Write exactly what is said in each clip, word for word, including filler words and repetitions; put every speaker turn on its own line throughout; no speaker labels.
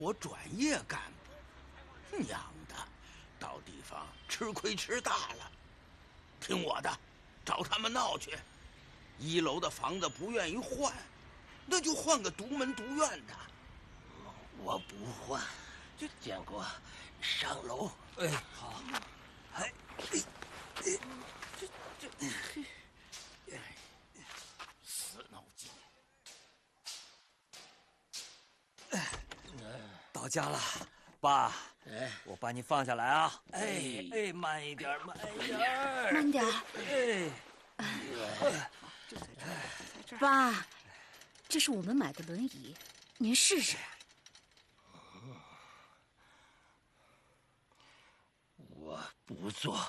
我转业干部，娘的，到地方吃亏吃大了。听我的，找他们闹去。一楼的房子不愿意换，那就换个独门独院的。
我不换，就建国上楼。
哎，好。哎，哎，这这这，
死脑筋！
到家了，爸。
哎，
我把你放下来啊！哎哎，慢一点，慢一点，
慢点。
哎，
爸，这是我们买的轮椅，您试试。
我不坐。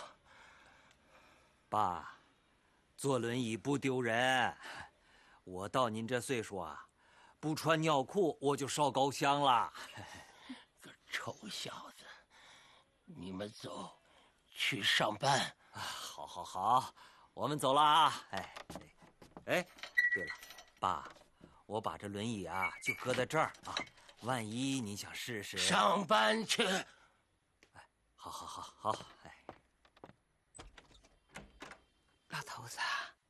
爸，坐轮椅不丢人。我到您这岁数啊，不穿尿裤我就烧高香了。
个臭小子，你们走，去上班。
啊，好，好，好，我们走了啊！哎，哎，对了，爸，我把这轮椅啊就搁在这儿啊，万一您想试试。
上班去。
哎，好，好，好，好，哎。
老头子，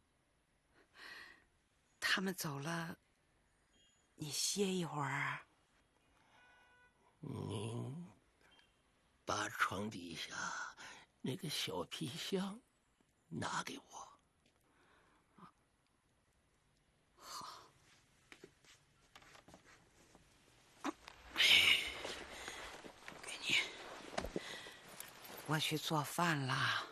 他们走了，你歇一会儿。
您把床底下那个小皮箱拿给我。
好。给你。我去做饭啦。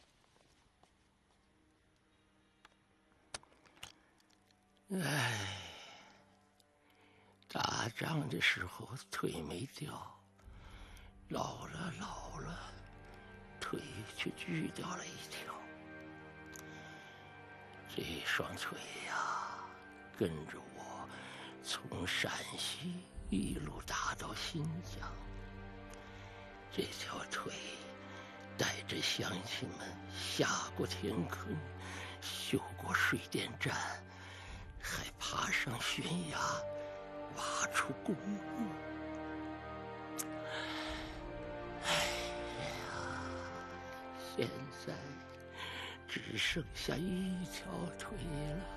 唉，打仗的时候腿没掉，老了老了，腿却锯掉了一条。这双腿呀，跟着我从陕西一路打到新疆。这条腿带着乡亲们下过田坑，修过水电站，还爬上悬崖，挖出公墓。哎呀，现在只剩下一条腿了。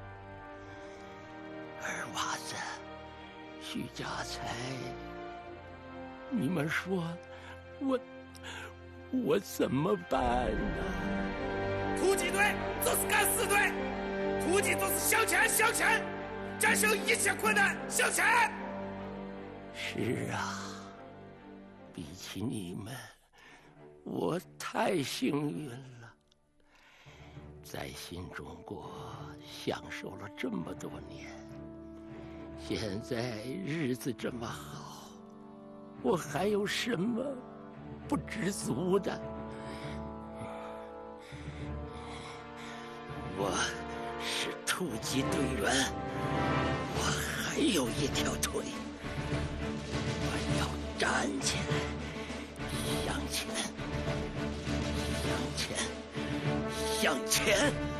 二娃子，徐家财，你们说我我怎么办呢？
突击队就是敢死队，突击就是向前向前，战胜一切困难向前。
是啊，比起你们，我太幸运了，在新中国享受了这么多年，现在日子这么好，我还有什么不知足的？我是突击队员，我还有一条腿，我要站起来，向前，向前，向前。